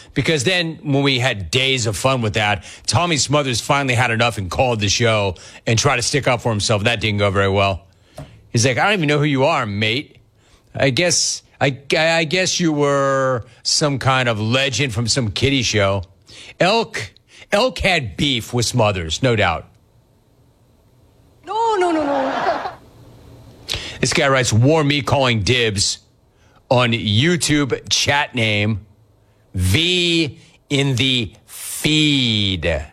Because then when we had days of fun with that, Tommy Smothers finally had enough and called the show and tried to stick up for himself. That didn't go very well. He's like, I don't even know who you are, mate. I guess you were some kind of legend from some kiddie show. Elk had beef with Smothers, no doubt. No. This guy writes, war me calling dibs on YouTube chat name V in the feed. Hey,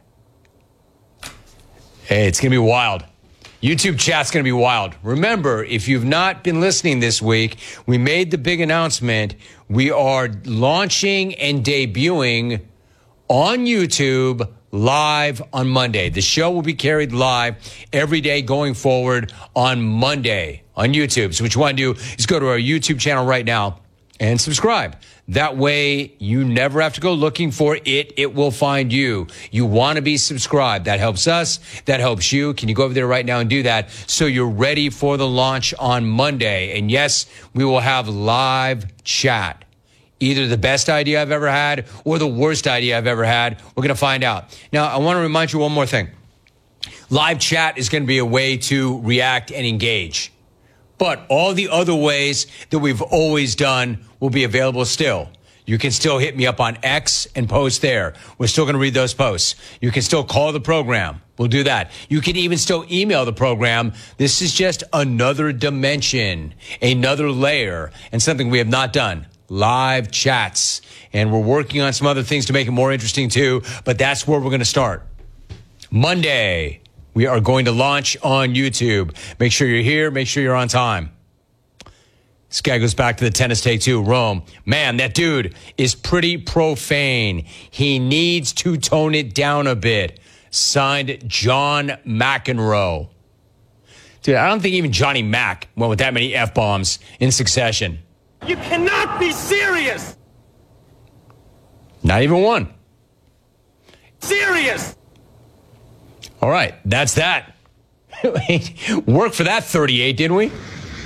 it's going to be wild. YouTube chat's going to be wild. Remember, if you've not been listening this week, we made the big announcement. We are launching and debuting on YouTube live on Monday. The show will be carried live every day going forward on Monday on YouTube. So what you want to do is go to our YouTube channel right now and subscribe. That way, you never have to go looking for it. It will find you. You want to be subscribed. That helps us. That helps you. Can you go over there right now and do that so you're ready for the launch on Monday? And yes, we will have live chat. Either the best idea I've ever had or the worst idea I've ever had. We're going to find out. Now, I want to remind you one more thing. Live chat is going to be a way to react and engage. But all the other ways that we've always done will be available still. You can still hit me up on X and post there. We're still going to read those posts. You can still call the program. We'll do that. You can even still email the program. This is just another dimension, another layer, and something we have not done. Live chats. And we're working on some other things to make it more interesting too, but that's where we're going to start. Monday, we are going to launch on YouTube. Make sure you're here. Make sure you're on time. This guy goes back to the tennis take two, Rome. Man, that dude is pretty profane. He needs to tone it down a bit. Signed, John McEnroe. Dude, I don't think even Johnny Mac went with that many F-bombs in succession. You cannot be serious! Not even one. Serious! All right, that's that. Worked for that 38, didn't we?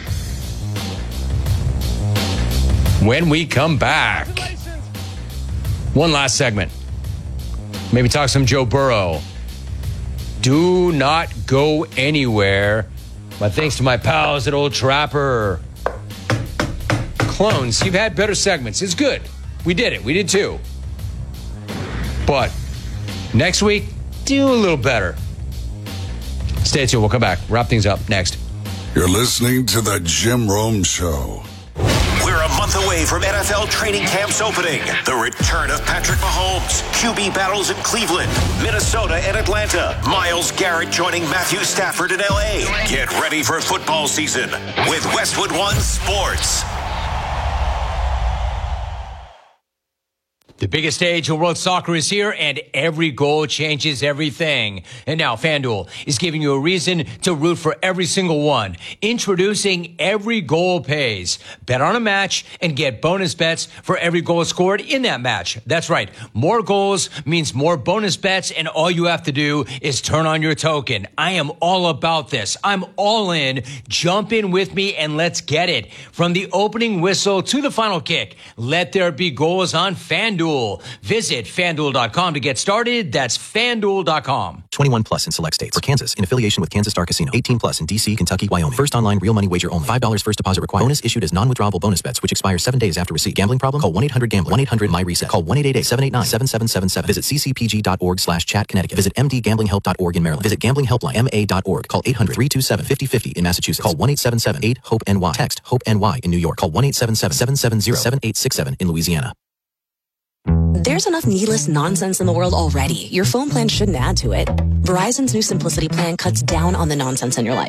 When we come back, one last segment. Maybe talk some Joe Burrow. Do not go anywhere. But thanks to my pals at Old Trapper. Clones, you've had better segments. It's good. We did it. We did too. But next week, do a little better. Stay tuned. We'll come back. Wrap things up next. You're listening to The Jim Rome Show. We're a month away from NFL training camps opening. The return of Patrick Mahomes, QB battles in Cleveland, Minnesota, and Atlanta. Myles Garrett joining Matthew Stafford in L.A. Get ready for football season with Westwood One Sports. The biggest stage in world soccer is here, and every goal changes everything. And now FanDuel is giving you a reason to root for every single one. Introducing Every Goal Pays. Bet on a match and get bonus bets for every goal scored in that match. That's right. More goals means more bonus bets, and all you have to do is turn on your token. I am all about this. I'm all in. Jump in with me and let's get it. From the opening whistle to the final kick, let there be goals on FanDuel. Visit FanDuel.com to get started. That's FanDuel.com. 21 plus in select states. For Kansas, in affiliation with Kansas Star Casino. 18 plus in D.C., Kentucky, Wyoming. First online real money wager only. $5 first deposit required. Bonus issued as non-withdrawable bonus bets, which expire 7 days after receipt. Gambling problem? Call 1-800-GAMBLER. 1-800-MY-RESET. Call 1-888-789-7777. Visit ccpg.org/chat Connecticut. Visit mdgamblinghelp.org in Maryland. Visit gamblinghelpline.ma.org. Call 800-327-5050 in Massachusetts. Call 1-877-8-HOPE-NY. Text HOPE-NY in New York. Call 1-877-770-7867 in Louisiana. There's enough needless nonsense in the world already. Your phone plan shouldn't add to it. Verizon's new Simplicity plan cuts down on the nonsense in your life.